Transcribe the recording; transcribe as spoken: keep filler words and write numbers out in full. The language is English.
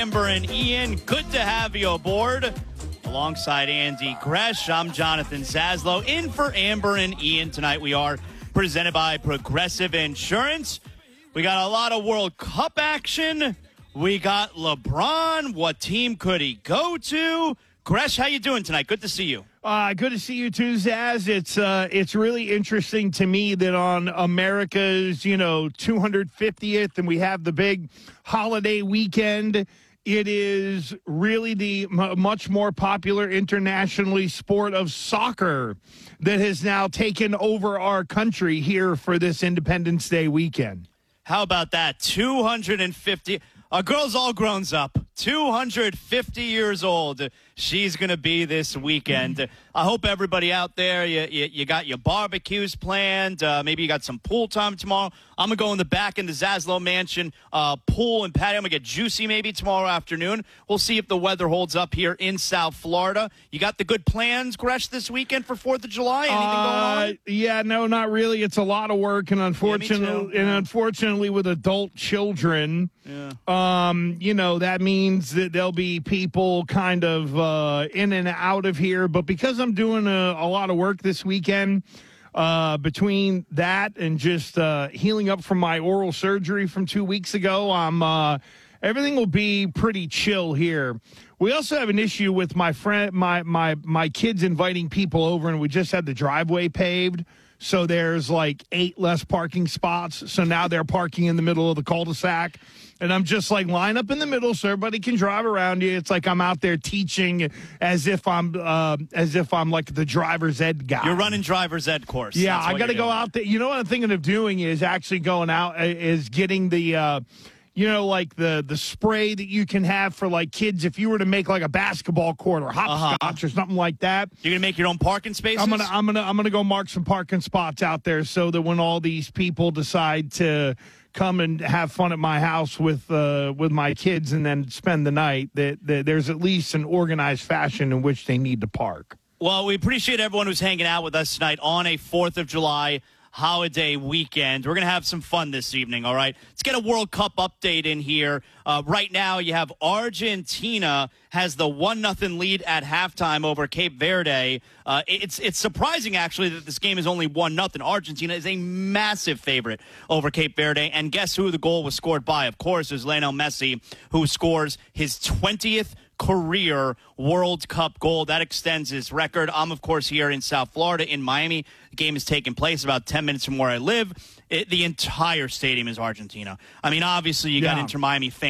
Amber and Ian, good to have you aboard. Alongside Andy Gresh, I'm Jonathan Zaslow. In for Amber and Ian tonight, we are presented by Progressive Insurance. We got a lot of World Cup action. We got LeBron. What team could he go to? Gresh, how you doing tonight? Good to see you. Uh, good to see you too, Zaz. It's uh, it's really interesting to me that on America's, you know, two hundred fiftieth, and we have the big holiday weekend, it is really the m- much more popular internationally sport of soccer that has now taken over our country here for this Independence Day weekend. How about that? two hundred fifty. Our girl's all grown up. two hundred fifty years old. She's going to be this weekend. I hope everybody out there, you, you, you got your barbecues planned. Uh, maybe you got some pool time tomorrow. I'm going to go in the back in the Zaslow Mansion uh, pool and patio. I'm going to get juicy maybe tomorrow afternoon. We'll see if the weather holds up here in South Florida. You got the good plans, Gresh, this weekend for fourth of July? Anything uh, going on? Yeah, no, not really. It's a lot of work, and unfortunately, yeah, and unfortunately with adult children, yeah. um, you know, that means that there'll be people kind of uh, in and out of here. But because I'm doing a, a lot of work this weekend, uh, between that and just uh, healing up from my oral surgery from two weeks ago, I'm uh, everything will be pretty chill here. We also have an issue with my friend, my my my kids inviting people over, and we just had the driveway paved. So there's like eight less parking spots. So now they're parking in the middle of the cul-de-sac. And I'm just like, line up in the middle so everybody can drive around you. It's like I'm out there teaching as if I'm uh, as if I'm like the driver's ed guy. You're running driver's ed course. Yeah, That's I what got to you're go doing. out there. You know what I'm thinking of doing is actually going out uh, is getting the uh, you know, like the the spray that you can have for like kids if you were to make like a basketball court or hopscotch Uh-huh. or something like that. You're going to make your own parking spaces? I'm gonna I'm gonna I'm gonna go mark some parking spots out there so that when all these people decide to come and have fun at my house with uh, with my kids and then spend the night, that, that there's at least an organized fashion in which they need to park. Well, we appreciate everyone who's hanging out with us tonight on a fourth of July holiday weekend. We're going to have some fun this evening, all right? Let's get a World Cup update in here. Uh, right now, you have Argentina has the one nothing lead at halftime over Cape Verde. Uh, it's it's surprising, actually, that this game is only one nothing. Argentina is a massive favorite over Cape Verde. And guess who the goal was scored by? Of course, is Lionel Messi, who scores his twentieth career World Cup goal. That extends his record. I'm, of course, here in South Florida in Miami. The game is taking place about ten minutes from where I live. It, the entire stadium is Argentina. I mean, obviously, you got Yeah. Inter Miami fans